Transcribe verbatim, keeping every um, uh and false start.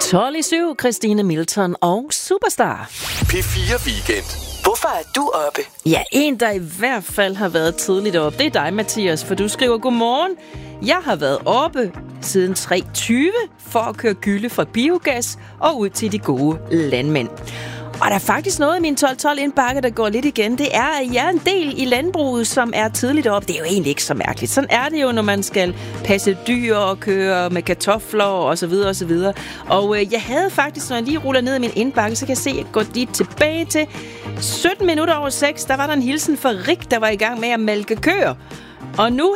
tolv i syv, Christine Milton og Superstar. P fire Weekend. Hvorfor er du oppe? Ja, en, der i hvert fald har været tidligt oppe, det er dig, Mathias, for du skriver godmorgen. Jeg har været oppe siden tre tyve for at køre gylde fra biogas og ud til de gode landmænd. Og der er faktisk noget i min tolv tolv indbakke, der går lidt igen. Det er, at jeg er en del i landbruget, som er tidligt op. Det er jo egentlig ikke så mærkeligt. Sådan er det jo, når man skal passe dyr og køre med kartofler og så videre og så videre. Og øh, jeg havde faktisk, når jeg lige ruller ned i min indbakke, så kan jeg se, at jeg går lige tilbage til sytten minutter over seks. Der var der en hilsen fra Rik, der var i gang med at malke køer. Og nu